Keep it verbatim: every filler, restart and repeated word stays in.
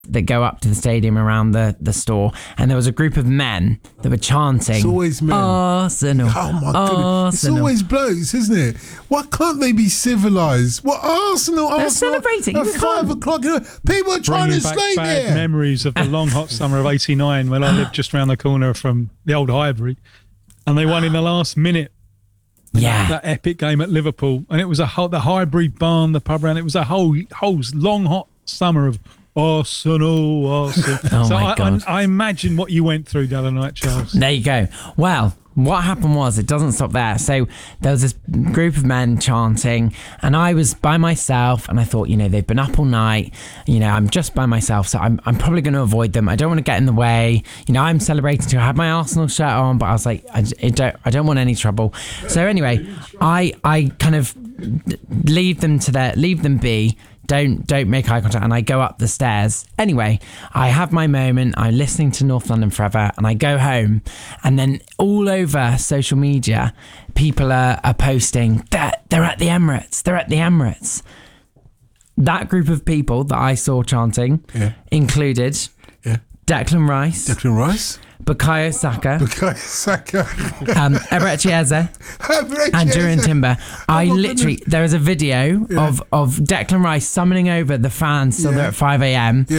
that go up to the stadium around the, the store, and there was a group of men that were chanting. It's always men. Arsenal. Oh my goodness! It's always blokes, isn't it? Why can't they be civilised? What Arsenal? They're Arsenal celebrating. at five o'clock. You know, people are trying Bringing to back sleep bad here. memories of the long hot summer of eighty-nine when I lived just round the corner from the old Highbury, and they won in the last minute. Yeah, that epic game at Liverpool, and it was a whole, the Highbury barn, the pub around. It was a whole whole long hot summer of Arsenal, Arsenal. Oh so my I, God. I, I imagine what you went through the other night, Charles. There you go. Well, what happened was, it doesn't stop there. So there was this group of men chanting, and I was by myself, and I thought, you know, they've been up all night. You know, I'm just by myself, so I'm I'm probably going to avoid them. I don't want to get in the way. You know, I'm celebrating too. I had my Arsenal shirt on, but I was like, I, I don't I don't want any trouble. So anyway, I I kind of leave them to their leave them be. Don't don't make eye contact, and I go up the stairs. Anyway, I have my moment. I'm listening to North London Forever, and I go home, and then all over social media, people are, are posting that they're at the Emirates. They're at the Emirates. That group of people that I saw chanting Yeah. included Yeah. Declan Rice, Declan Rice, Bukayo Saka, Bukayo Saka, um, Eberechi Eze, and Jurriën Timber. I my literally, goodness. there was a video Yeah. of, of Declan Rice summoning over the fans till Yeah. they're at five a.m. Yeah.